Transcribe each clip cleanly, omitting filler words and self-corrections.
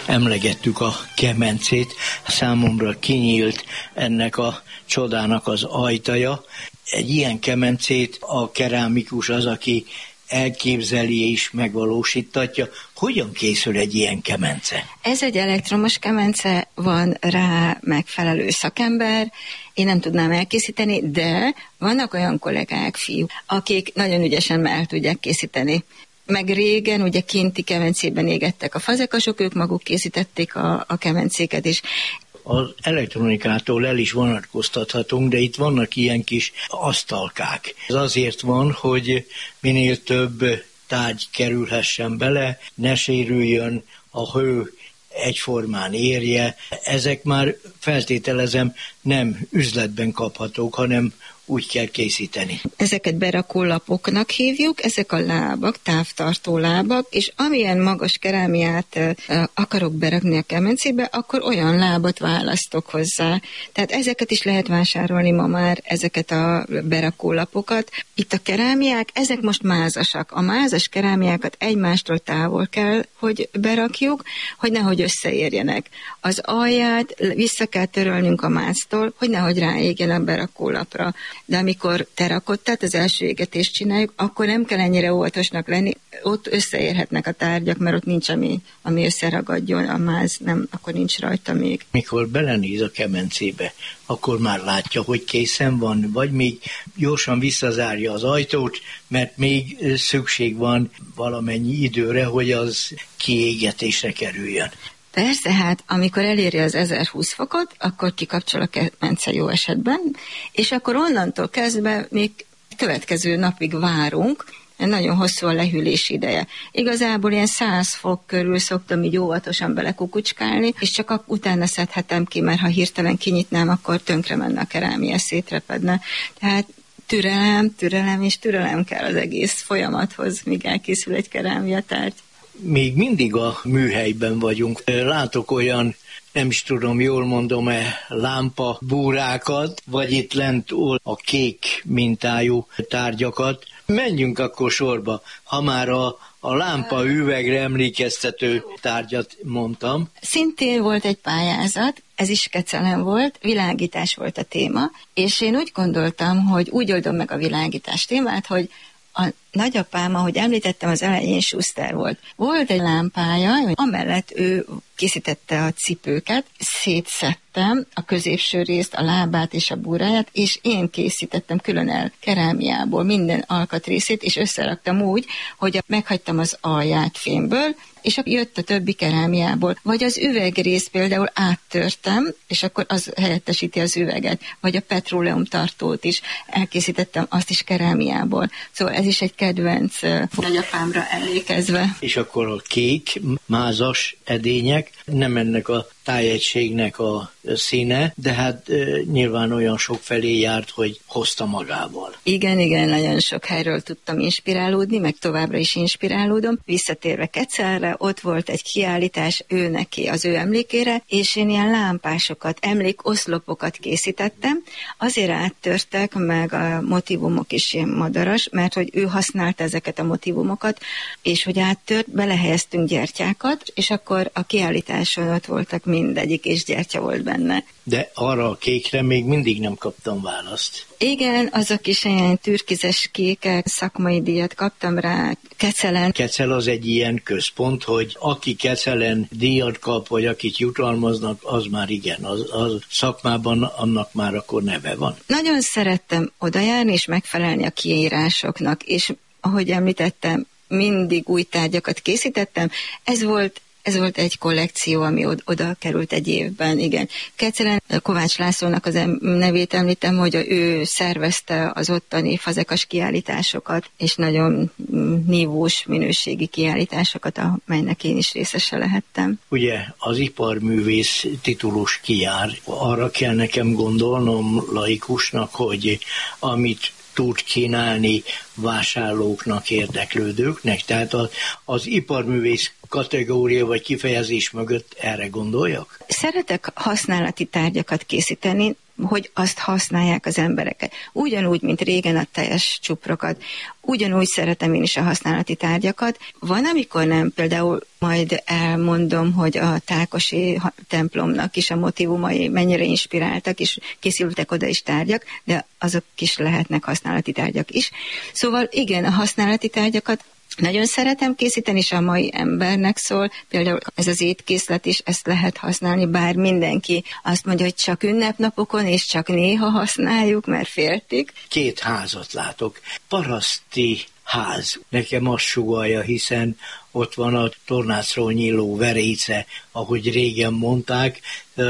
Emlegettük a kemencét, számomra kinyílt ennek a csodának az ajtaja. Egy ilyen kemencét a kerámikus az, aki elképzeli és megvalósítatja. Hogyan készül egy ilyen kemence? Ez egy elektromos kemence, van rá megfelelő szakember, én nem tudnám elkészíteni, de vannak olyan kollégák, fiúk, akik nagyon ügyesen el tudják készíteni. Meg régen ugye kinti kemencében égettek a fazekasok, ők maguk készítették a kemencéket is. Az elektronikától el is vonatkoztathatunk, de itt vannak ilyen kis asztalkák. Ez azért van, hogy minél több tárgy kerülhessen bele, ne sérüljön, a hő egyformán érje. Ezek már feltételezem nem üzletben kaphatók, hanem úgy kell készíteni. Ezeket berakólapoknak hívjuk, ezek a lábak, távtartó lábak, és amilyen magas kerámiát akarok berakni a kemencébe, akkor olyan lábat választok hozzá. Tehát ezeket is lehet vásárolni ma már, ezeket a berakólapokat. Itt a kerámiák, ezek most mázasak. A mázas kerámiákat egymástól távol kell, hogy berakjuk, hogy nehogy összeérjenek. Az alját vissza kell törölnünk a máztól, hogy nehogy ráégjen a berakólapra. De amikor terakottát, az első égetést csináljuk, akkor nem kell ennyire óvatosnak lenni, ott összeérhetnek a tárgyak, mert ott nincs, ami összeragadjon, a máz, nem, akkor nincs rajta még. Mikor belenéz a kemencébe, akkor már látja, hogy készen van, vagy még gyorsan visszazárja az ajtót, mert még szükség van valamennyi időre, hogy az kiégetésre kerüljön. Persze, hát amikor eléri az 1020 fokot, akkor kikapcsol a kemence jó esetben, és akkor onnantól kezdve még következő napig várunk, nagyon hosszú a lehűlés ideje. Igazából ilyen 100 fok körül szoktam így óvatosan belekukucskálni, és csak utána szedhetem ki, mert ha hirtelen kinyitnám, akkor tönkre menne a kerámia, szétrepedne. Tehát türelem és türelem kell az egész folyamathoz, míg elkészül egy kerámiatárgy. Még mindig a műhelyben vagyunk. Látok olyan, nem is tudom, jól mondom-e, lámpa búrákat, vagy itt lent a kék mintájú tárgyakat. Menjünk akkor sorba, ha már a lámpa üvegre emlékeztető tárgyat mondtam. Szintén volt egy pályázat, ez is Kecelen volt, világítás volt a téma, és én úgy gondoltam, hogy úgy oldom meg a világítás témát, hogy a nagyapám, ahogy említettem, az elején Schuster volt. Volt egy lámpája, amellett ő készítette a cipőket, szétszedtem a középső részt, a lábát és a búráját, és én készítettem külön el kerámiából minden alkatrészét, és összeraktam úgy, hogy meghagytam az alját fémből, és jött a többi kerámiából. Vagy az üvegrész például áttörtem, és akkor az helyettesíti az üveget. Vagy a petróleumtartót is elkészítettem, azt is kerámiából. Szóval ez is egy kedvenc nagyapámra emlékezve. És akkor a kék, mázas edények, nem ennek a tájegységnek a színe, de hát nyilván olyan sok felé járt, hogy hozta magával. Igen, nagyon sok helyről tudtam inspirálódni, meg továbbra is inspirálódom. Visszatérve Kecelre, ott volt egy kiállítás ő neki, az ő emlékére, és én ilyen lámpásokat, emlékoszlopokat készítettem. Azért áttörtek, meg a motívumok is ilyen madaras, mert hogy ő használta ezeket a motívumokat, és hogy áttört, belehelyeztünk gyertyákat, és akkor a kiállításon ott voltak mindegyik, és gyertya volt benne. De arra a kékre még mindig nem kaptam választ. Igen, azok is ilyen türkizes kékek, szakmai díjat kaptam rá Kecelen. Kecel az egy ilyen központ, hogy aki Kecelen díjat kap, vagy akit jutalmaznak, az már igen, az szakmában annak már akkor neve van. Nagyon szerettem odajárni és megfelelni a kiírásoknak, és ahogy említettem, mindig új tárgyakat készítettem. Ez volt egy kollekció, ami oda került egy évben, igen. Kecelen Kovács Lászlónak az nevét említem, hogy ő szervezte az ottani fazekas kiállításokat, és nagyon nívós minőségi kiállításokat, amelynek én is részese lehettem. Ugye az iparművész titulus kijár, arra kell nekem gondolnom laikusnak, hogy amit tud kínálni vásárlóknak, érdeklődőknek, tehát az iparművész kategória vagy kifejezés mögött erre gondoljak? Szeretek használati tárgyakat készíteni, hogy azt használják az emberek. Ugyanúgy, mint régen a teljes csuprokat, ugyanúgy szeretem én is a használati tárgyakat. Van, amikor nem, például majd elmondom, hogy a Tálkosi templomnak is a motívumai mennyire inspiráltak, és készültek oda is tárgyak, de azok is lehetnek használati tárgyak is. Szóval igen, a használati tárgyakat nagyon szeretem készíteni, és a mai embernek szól. Például ez az étkészlet is, ezt lehet használni, bár mindenki azt mondja, hogy csak ünnepnapokon, és csak néha használjuk, mert féltik. 2 házat látok. Paraszti ház. Nekem azt sugallja, hiszen ott van a tornácról nyíló veréce, ahogy régen mondták,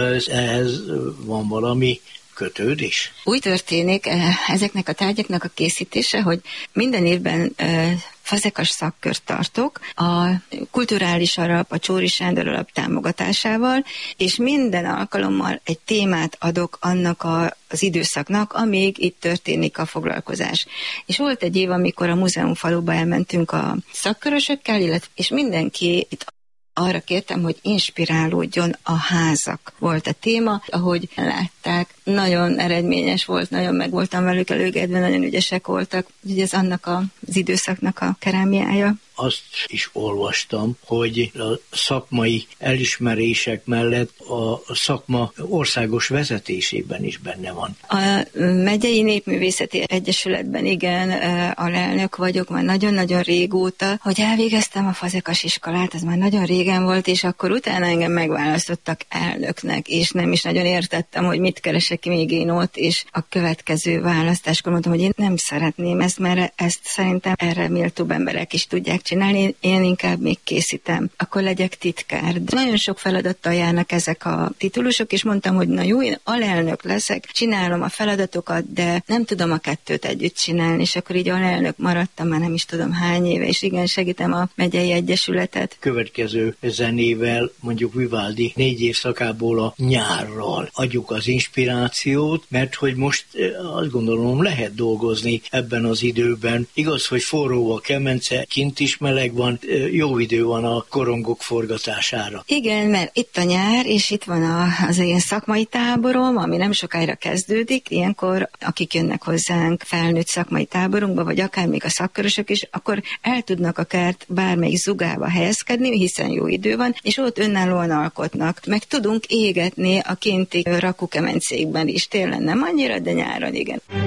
ehhez van valami kötődés. Úgy történik ezeknek a tárgyaknak a készítése, hogy minden évben fazekas szakkört tartok a Kulturális Alap, a Csóri Sándor Alap támogatásával, és minden alkalommal egy témát adok annak az időszaknak, amíg itt történik a foglalkozás. És volt egy év, amikor a múzeumfaluba elmentünk a szakkörösökkel, és mindenki itt arra kértem, hogy inspirálódjon a házak volt a téma, ahogy látták. Nagyon eredményes volt, nagyon meg voltam velük elégedve, nagyon ügyesek voltak. Ugye ez annak az időszaknak a kerámiája. Azt is olvastam, hogy a szakmai elismerések mellett a szakma országos vezetésében is benne van. A Megyei Népművészeti Egyesületben igen, alelnök vagyok már nagyon-nagyon régóta, hogy elvégeztem a fazekas iskolát, az már nagyon régen volt, és akkor utána engem megválasztottak elnöknek, és nem is nagyon értettem, hogy mit keresek még én ott, és a következő választáskor mondtam, hogy én nem szeretném ezt, mert ezt szerintem erre méltóbb emberek is tudják csinálni, én inkább még készítem, akkor legyek titkár. De nagyon sok feladattal járnak ezek a titulusok, és mondtam, hogy na jó, én alelnök leszek, csinálom a feladatokat, de nem tudom a kettőt együtt csinálni, és akkor így alelnök maradtam, már nem is tudom hány éve, és igen, segítem a Megyei Egyesületet. Következő zenével, mondjuk Vivaldi 4 évszakából a nyárral adjuk az inspirációt, mert hogy most azt gondolom lehet dolgozni ebben az időben. Igaz, hogy forró a kemence, kint is meleg van, jó idő van a korongok forgatására. Igen, mert itt a nyár, és itt van az én szakmai táborom, ami nem sokára kezdődik. Ilyenkor, akik jönnek hozzánk felnőtt szakmai táborunkba, vagy akár még a szakkörösök is, akkor el tudnak akár bármelyik zugába helyezkedni, hiszen jó idő van, és ott önállóan alkotnak. Meg tudunk égetni a kinti rakókemencékben is. Télen nem annyira, de nyáron igen.